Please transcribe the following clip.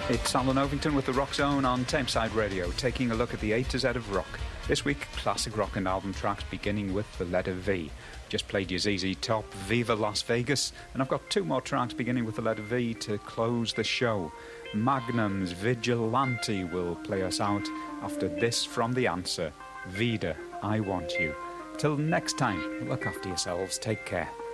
It's Alan Ovington with the Rock Zone on Tameside Radio, taking a look at the A to Z of rock. This week, classic rock and album tracks beginning with the letter V. Just played your ZZ Top, Viva Las Vegas, and I've got two more tracks beginning with the letter V to close the show. Magnum's Vigilante will play us out after this from The Answer, Vida, I Want You. Till next time, look after yourselves, take care.